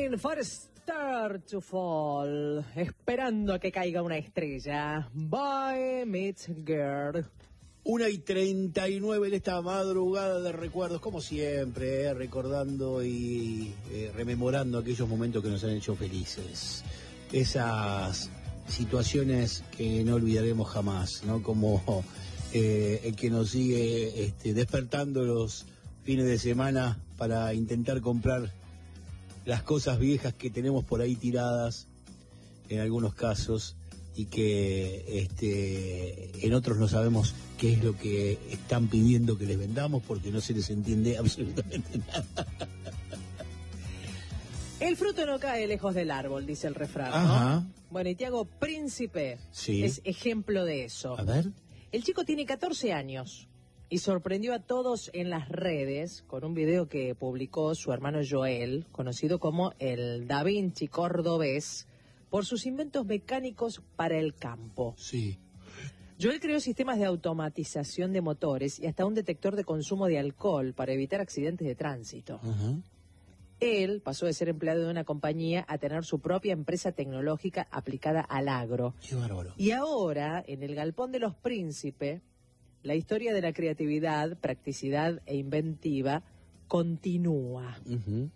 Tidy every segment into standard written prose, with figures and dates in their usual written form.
Waiting for a star to fall. Esperando a que caiga una estrella. Boy meets girl. 1:39 en esta madrugada de recuerdos, como siempre, recordando y rememorando aquellos momentos que nos han hecho felices. Esas situaciones que no olvidaremos jamás, ¿no? Como el que nos sigue despertando los fines de semana para intentar comprar las cosas viejas que tenemos por ahí tiradas, en algunos casos, y que en otros no sabemos qué es lo que están pidiendo que les vendamos porque no se les entiende absolutamente nada. El fruto no cae lejos del árbol, dice el refrán, ¿no? Ajá. Bueno, y Tiago Príncipe Sí. es ejemplo de eso. A ver. El chico tiene 14 años y sorprendió a todos en las redes con un video que publicó su hermano Joel, conocido como el Da Vinci cordobés, por sus inventos mecánicos para el campo. Sí. Joel creó sistemas de automatización de motores y hasta un detector de consumo de alcohol para evitar accidentes de tránsito. Ajá. Él pasó de ser empleado de una compañía a tener su propia empresa tecnológica aplicada al agro. Qué bárbaro. Y ahora, en el Galpón de los Príncipes, la historia de la creatividad, practicidad e inventiva continúa. Uh-huh.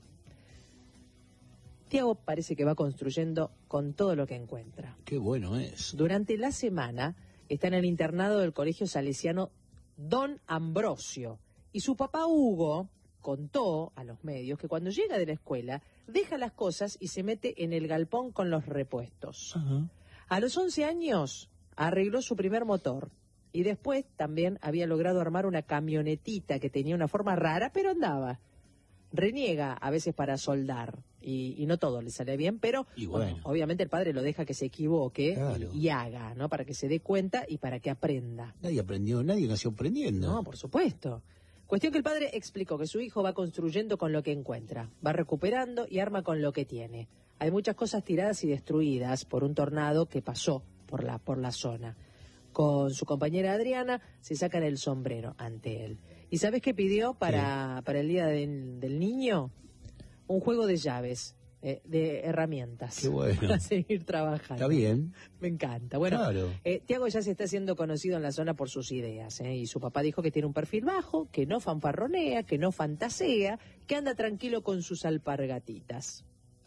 Tiago parece que va construyendo con todo lo que encuentra. Qué bueno es. Durante la semana está en el internado del colegio salesiano Don Ambrosio. Y su papá Hugo contó a los medios que cuando llega de la escuela deja las cosas y se mete en el galpón con los repuestos. Ajá. A los 11 años arregló su primer motor y después también había logrado armar una camionetita que tenía una forma rara, pero andaba. Reniega a veces para soldar y no todo le sale bien, pero Y bueno. obviamente el padre lo deja que se equivoque Claro. y haga, ¿no? Para que se dé cuenta y para que aprenda. Nadie nació aprendiendo. No, por supuesto. Cuestión que el padre explicó que su hijo va construyendo con lo que encuentra, va recuperando y arma con lo que tiene. Hay muchas cosas tiradas y destruidas por un tornado que pasó por la zona. Con su compañera Adriana se sacan el sombrero ante él. ¿Y sabes qué pidió para el Día del Niño? Un juego de llaves, de herramientas. Qué bueno. Para seguir trabajando. Está bien. Me encanta. Bueno, Claro. Tiago ya se está haciendo conocido en la zona por sus ideas, y su papá dijo que tiene un perfil bajo, que no fanfarronea, que no fantasea, que anda tranquilo con sus alpargatitas.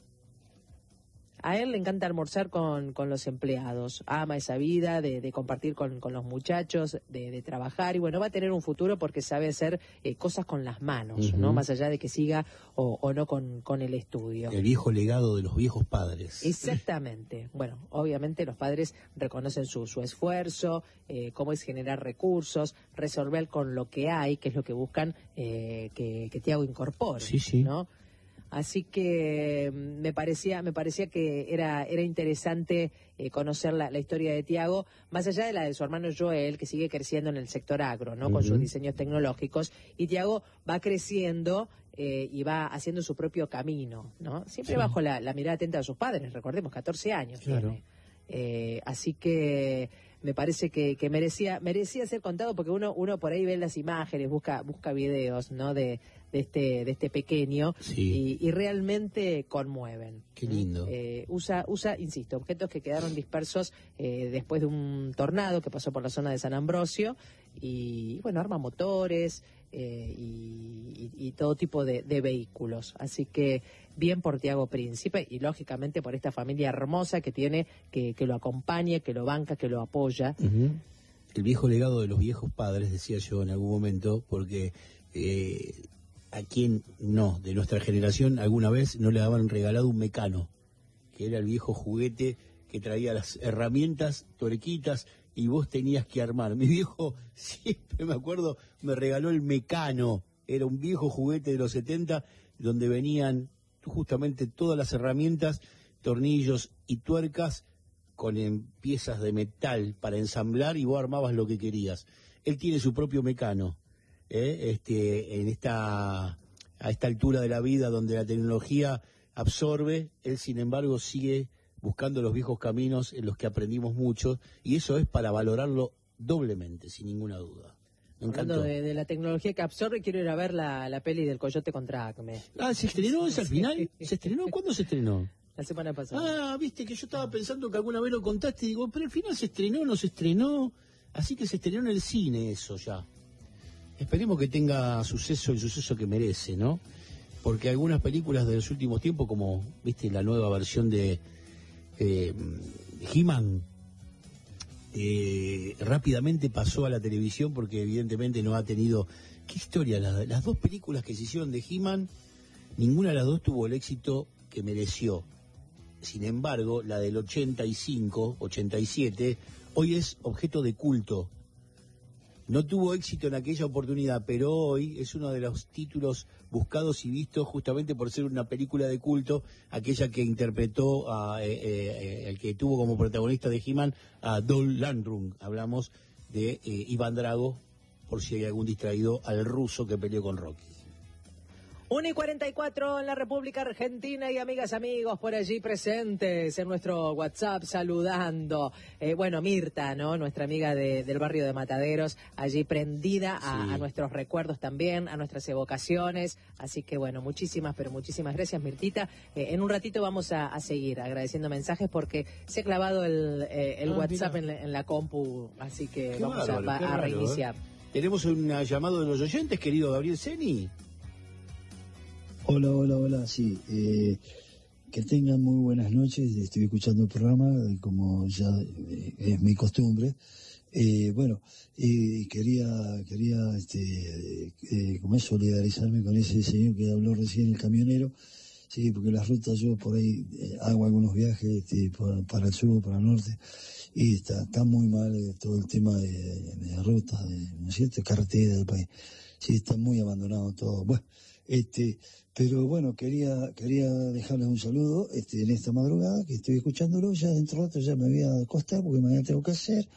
A él le encanta almorzar con los empleados, ama esa vida de compartir con los muchachos, de trabajar, y bueno, va a tener un futuro porque sabe hacer cosas con las manos, Uh-huh. ¿no? Más allá de que siga o no con el estudio. El viejo legado de los viejos padres. Exactamente. Bueno, obviamente los padres reconocen su esfuerzo, cómo es generar recursos, resolver con lo que hay, que es lo que buscan que Tiago incorpore, Sí, sí. ¿no? Así que me parecía que era interesante conocer la historia de Tiago, más allá de la de su hermano Joel, que sigue creciendo en el sector agro, ¿no? Con sus diseños tecnológicos, y Tiago va creciendo y va haciendo su propio camino, ¿no? Siempre Sí. bajo la mirada atenta de sus padres, recordemos, 14 años Claro. tiene. Así que me parece que merecía ser contado, porque uno por ahí ve las imágenes, busca videos, ¿no? de este pequeño, Sí. y realmente conmueven. Qué lindo. Usa, insisto, objetos que quedaron dispersos después de un tornado que pasó por la zona de San Ambrosio, y bueno, arma motores y todo tipo de vehículos. Así que bien por Tiago Príncipe y lógicamente por esta familia hermosa que tiene, que lo acompaña, que lo banca, que lo apoya. Uh-huh. El viejo legado de los viejos padres, decía yo en algún momento, porque a quien no, de nuestra generación, alguna vez no le habían regalado un mecano, que era el viejo juguete que traía las herramientas, tuerquitas, y vos tenías que armar. Mi viejo, siempre me acuerdo, me regaló el mecano. Era un viejo juguete de los 70, donde venían justamente todas las herramientas, tornillos y tuercas con piezas de metal para ensamblar, y vos armabas lo que querías. Él tiene su propio mecano, a esta altura de la vida donde la tecnología absorbe, él sin embargo sigue buscando los viejos caminos en los que aprendimos mucho, y eso es para valorarlo doblemente, sin ninguna duda. Me Hablando encantó. de la tecnología que absorbe, quiero ir a ver la peli del Coyote contra Acme. Ah, ¿se estrenó esa al final? ¿Se estrenó? ¿Cuándo se estrenó? La semana pasada. Ah, viste que yo estaba pensando que alguna vez lo contaste y digo, pero al final se estrenó, no se estrenó. Así que se estrenó en el cine eso ya. Esperemos que tenga suceso, el suceso que merece, ¿no? Porque algunas películas de los últimos tiempos, como, viste, la nueva versión de He-Man, rápidamente pasó a la televisión porque evidentemente no ha tenido... ¿Qué historia? Las dos películas que se hicieron de He-Man, ninguna de las dos tuvo el éxito que mereció. Sin embargo, la del 85, 87, hoy es objeto de culto. No tuvo éxito en aquella oportunidad, pero hoy es uno de los títulos buscados y vistos justamente por ser una película de culto, aquella que interpretó a el que tuvo como protagonista de He-Man, a Dolph Lundgren. Hablamos de Iván Drago, por si hay algún distraído, al ruso que peleó con Rocky. 1:44 en la República Argentina y amigas, amigos por allí presentes en nuestro WhatsApp saludando. Bueno, Mirta, ¿no? Nuestra amiga del barrio de Mataderos, allí prendida a nuestros recuerdos también, a nuestras evocaciones. Así que bueno, muchísimas, pero muchísimas gracias, Mirtita. En un ratito vamos a seguir agradeciendo mensajes porque se ha clavado el WhatsApp en la compu, así que vamos a reiniciar. Tenemos un llamado de los oyentes, querido Gabriel Seni. Hola, sí. Que tengan muy buenas noches. Estoy escuchando el programa, como ya es mi costumbre. Quería como es, solidarizarme con ese señor que habló recién, el camionero. Sí, porque las rutas, yo por ahí hago algunos viajes para el sur, para el norte, y está muy mal todo el tema de rutas, ¿no es cierto?, carretera del país. Sí, está muy abandonado todo. Bueno, pero bueno, quería dejarles un saludo en esta madrugada, que estoy escuchándolo. Ya dentro de rato ya me voy a acostar porque mañana tengo que hacer.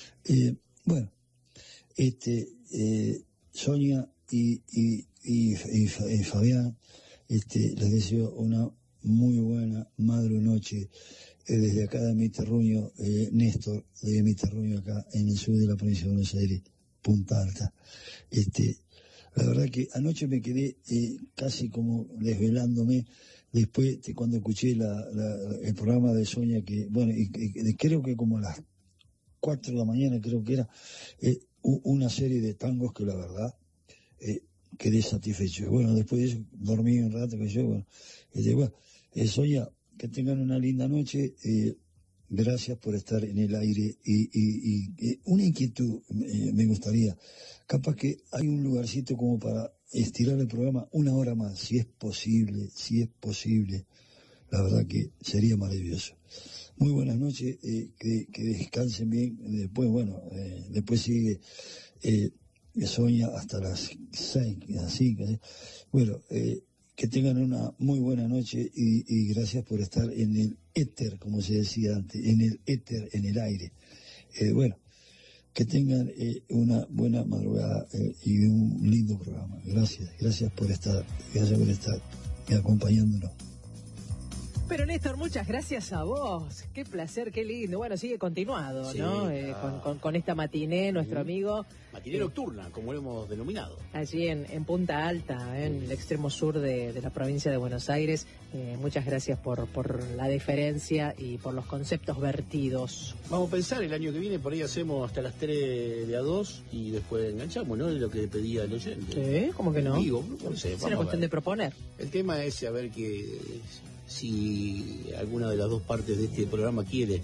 Sonia y Fabián, les deseo una muy buena madre noche desde acá de mi terruño, Néstor, de mi terruño acá en el sur de la provincia de Buenos Aires, Punta Alta. La verdad que anoche me quedé casi como desvelándome después de cuando escuché el programa de Sonia, que bueno, y creo que como a las 4 de la mañana creo que era una serie de tangos que la verdad quedé satisfecho. Bueno, después de eso dormí un rato que yo, Sonia, que tengan una linda noche. Gracias por estar en el aire y una inquietud me gustaría, capaz que hay un lugarcito como para estirar el programa una hora más, si es posible, la verdad que sería maravilloso. Muy buenas noches, que descansen bien. Después sigue Sonia hasta las 6, así que bueno, que tengan una muy buena noche y gracias por estar en el éter, como se decía antes, en el éter, en el aire. Que tengan una buena madrugada y un lindo programa. Gracias por estar acompañándonos. Pero Néstor, muchas gracias a vos. Qué placer, qué lindo. Bueno, sigue continuado, sí, ¿no? Con esta matiné, nuestro amigo. Matiné nocturna, como lo hemos denominado. Allí en Punta Alta, en el extremo sur de la provincia de Buenos Aires. Muchas gracias por la deferencia y por los conceptos vertidos. Vamos a pensar, el año que viene por ahí hacemos hasta las 3 de a 2 y después enganchamos, ¿no? Es lo que pedía el oyente. Sí, ¿cómo que no? Digo, no sé, es una cuestión de proponer. El tema es saber que si alguna de las dos partes de este programa quiere.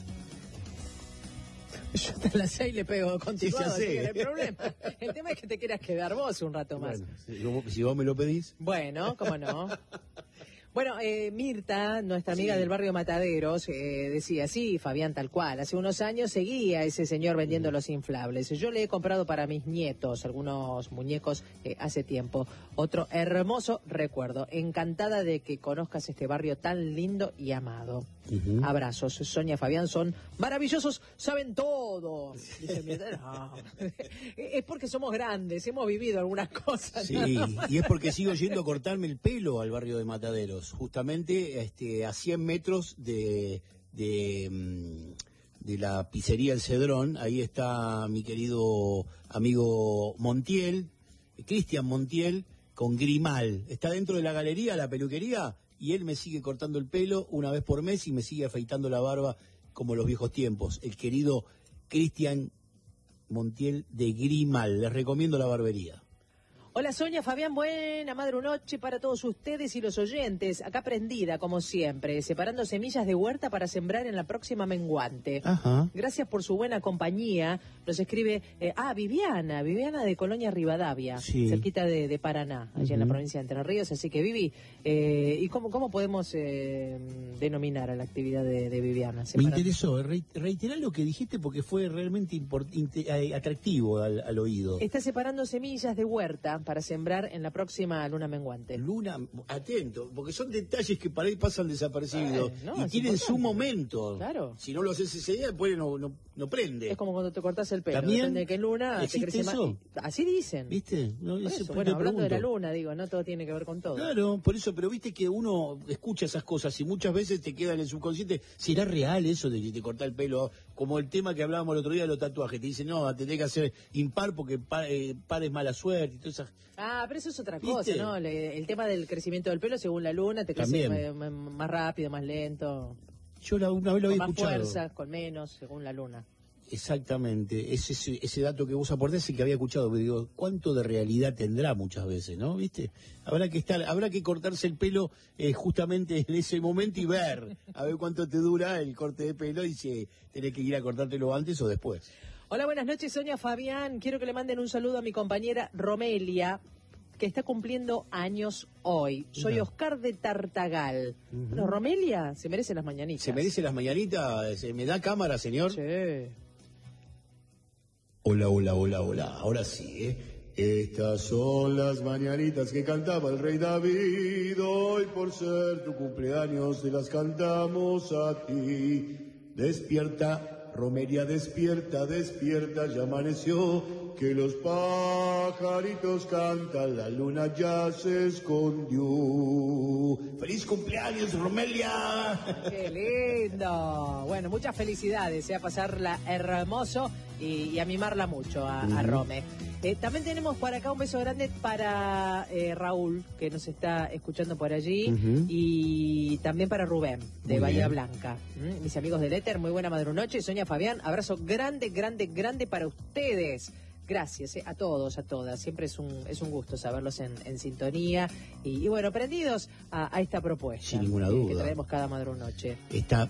Yo hasta las 6 le pego continuado, sí, así que no hay problema. El tema es que te quieras quedar vos un rato más. Bueno, si vos me lo pedís. Bueno, cómo no. Bueno, Mirta, nuestra amiga del barrio Mataderos, decía, sí, Fabián, tal cual. Hace unos años seguía ese señor vendiendo los inflables. Yo le he comprado para mis nietos algunos muñecos hace tiempo. Otro hermoso recuerdo. Encantada de que conozcas este barrio tan lindo y amado. Abrazos. Sonia, Fabián son maravillosos, saben todo. Dice Mirta, no. Es porque somos grandes, hemos vivido algunas cosas. Sí, y es porque sigo yendo a cortarme el pelo al barrio de Mataderos. Justamente a 100 metros de de la pizzería El Cedrón. Ahí está mi querido amigo Montiel, Cristian Montiel, con Grimal. Está dentro de la galería, la peluquería, y él me sigue cortando el pelo una vez por mes y me sigue afeitando la barba como los viejos tiempos. El querido Cristian Montiel de Grimal. Les recomiendo la barbería. Hola Sonia, Fabián, buena madrunoche para todos ustedes y los oyentes. Acá prendida, como siempre, separando semillas de huerta para sembrar en la próxima menguante. Ajá. Gracias por su buena compañía. Nos escribe, Viviana de Colonia Rivadavia, sí, cerquita de Paraná, allá en la provincia de Entre Ríos. Así que Vivi, ¿y cómo podemos denominar a la actividad de Viviana? Me interesó, reiterar lo que dijiste porque fue realmente atractivo al oído. Está separando semillas de huerta para sembrar en la próxima luna menguante. Luna, atento, porque son detalles que para ahí pasan desapercibidos y tienen su momento. Claro. Si no lo haces ese día, después no prende. Es como cuando te cortas el pelo. También depende de qué luna te crece eso más. Así dicen. ¿Viste? No, bueno, hablando de la luna, digo, no todo tiene que ver con todo. Claro, por eso, pero viste que uno escucha esas cosas y muchas veces te queda en el subconsciente. ¿Será real eso de que te corta el pelo? Como el tema que hablábamos el otro día de los tatuajes. Te dicen, no, te tenés que hacer impar porque par es mala suerte y todas esas... Pero eso es otra cosa, ¿no? El tema del crecimiento del pelo, según la luna, te crece más rápido, más lento. Yo una vez lo había Con escuchado. más fuerza, con menos, según la luna. Exactamente, ese dato que vos aportás y que había escuchado, pero digo, ¿cuánto de realidad tendrá muchas veces, no? ¿Viste? Habrá que cortarse el pelo justamente en ese momento y ver, a ver cuánto te dura el corte de pelo y si tenés que ir a cortártelo antes o después. Hola, buenas noches, Sonia, Fabián. Quiero que le manden un saludo a mi compañera Romelia, que está cumpliendo años hoy. Soy Oscar de Tartagal. Bueno, Romelia se merece las mañanitas. ¿Se merece las mañanitas? ¿Me da cámara, señor? Sí. Hola. Ahora sí, Estas son las mañanitas que cantaba el rey David. Hoy por ser tu cumpleaños te las cantamos a ti. Despierta, Romelia, despierta, ya amaneció. Que los pajaritos cantan, la luna ya se escondió. ¡Feliz cumpleaños, Romelia! ¡Qué lindo! Bueno, muchas felicidades, a pasarla hermoso y a mimarla mucho a Rome. También tenemos por acá un beso grande para Raúl, que nos está escuchando por allí, y también para Rubén, de Bahía Blanca. Mis amigos del Éter, muy buena madrunoche. Sonia, Fabián, abrazo grande para ustedes. Gracias a todos, a todas. Siempre es un gusto saberlos en sintonía y bueno, prendidos a esta propuesta. Sin ninguna duda. Que traemos cada madrunoche. Esta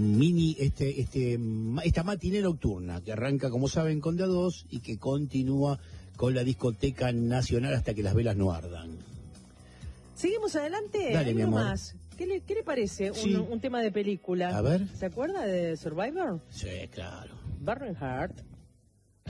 esta matiné nocturna que arranca, como saben, con DA2 y que continúa con la discoteca nacional hasta que las velas no ardan. ¿Seguimos adelante? Dale, mi amor. Más. ¿Qué le parece un tema de película? A ver. ¿Se acuerda de Survivor? Sí, claro. Bernhardt.